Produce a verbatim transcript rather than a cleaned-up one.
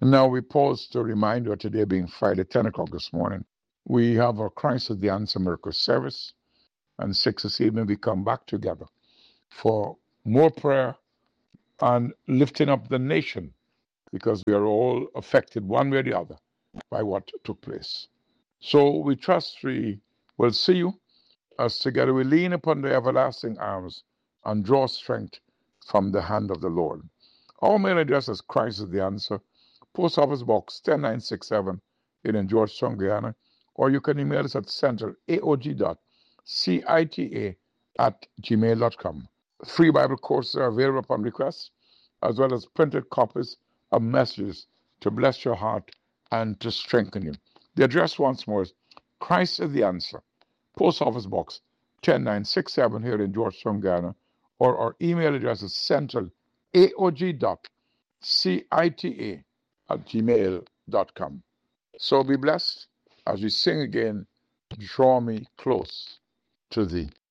Now we pause to remind you today being Friday, ten o'clock this morning. We have our Christ is the Answer Miracle service, and six this evening we come back together for more prayer and lifting up the nation, because we are all affected one way or the other by what took place. So we trust we will see you as together we lean upon the everlasting arms and draw strength from the hand of the Lord. Our mail address is Christ is the Answer, Post Office Box one zero nine six seven in Georgetown, Guyana, or you can email us at central aog dot cita at gmail dot com. Free Bible courses are available upon request, as well as printed copies of messages to bless your heart and to strengthen you. The address once more is Christ is the Answer, Post Office Box one zero nine six seven here in Georgetown, Guyana, or our email address is central aog dot cita at gmail dot com. So be blessed as we sing again, Draw Me Close to Thee.